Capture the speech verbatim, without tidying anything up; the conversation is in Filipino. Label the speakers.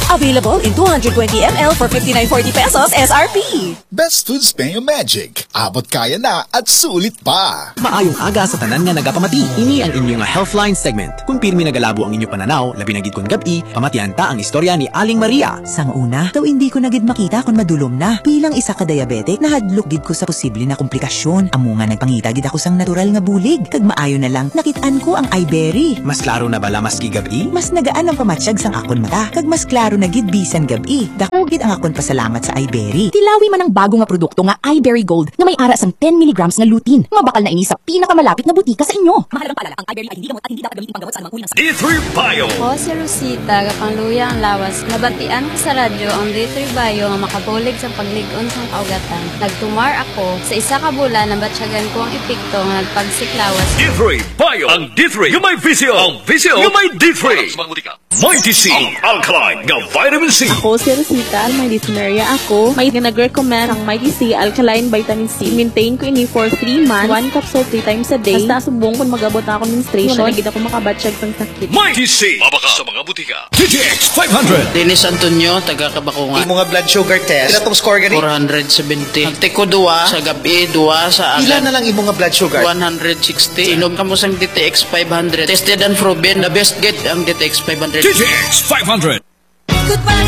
Speaker 1: Available in two hundred twenty milliliters for fifty-nine forty pesos S R P.
Speaker 2: Best Foods Penyo Magic. Abot kaya na at sulit pa.
Speaker 3: Maayong aga sa tanan nga nagapamati. Ini ang inyong Healthline segment. Kung pirmi nagalabo ang inyong pananaw, labi na gid kun gabi, pamatian ta ang istorya ni Aling Maria.
Speaker 4: Sang una, daw hindi ko na gid makita kung madulom na. Bilang isa ka diabetic, nahadlok gid ko sa posible na komplikasyon. Amo nga nagpangita gid ako sang natural nga bulig. Kag maayo na lang, nakitaan ko ang iBerry.
Speaker 3: Mas klaro na bala maski gabi?
Speaker 4: Mas nagaan ang pamatsyag sang akon mata. Kag mas klaro na gid bisan gabi. Dako gid ang akon pasalamat sa iBerry.
Speaker 5: Tilawi man ang bago nga produkto nga iBerry Gold nga may ara sang ten milligrams nga lutein. Nga bakal na ini sa pinakamalapit na butika sa inyo.
Speaker 1: Mahalagang paalala, ang iBerry ay hindi gamot at hindi dapat gamitin panggamot sa anumang uri ng sakit.
Speaker 6: D three Bio.
Speaker 7: Ako si Rosita, kapangluya ang lawas. Nabatian ko sa radyo ang D three Bio nga makabulig sa pagligon sang kaugatan. Nagtumar ako sa isa ka bulan na batsyagan ko ang epekto nga nagpagsiklawas.
Speaker 6: D three Bio. Ang D three yung may visio. Ang visio yung may D three. Mighty C. Ang alkaline nga vitamin C.
Speaker 8: Ako si Rosita, may dysuria ako. May nag-recommend ang Mighty C Alkaline Vitamin C. Maintain ko ini for three months. One capsule three times a day. Basta subong kung mag-abot na ako menstruation. Wala na ako makabatsyag ng sakit.
Speaker 6: Mighty C. Mabaka sa mga butika. T G X five hundred.
Speaker 9: Dennis Antonio, taga Kabakungan.
Speaker 10: Yung mga blood sugar test. Kailan itong score gani?
Speaker 9: four seventy. Nagtiko duwa sa gabi, duwa sa
Speaker 10: Ilan na lang yung mga blood sugar?
Speaker 9: one sixty. Sinog ka mo sang D T X five hundred. Tested and proven. The best get ang D T X five hundred.
Speaker 6: T G X five hundred.
Speaker 1: Goodbye.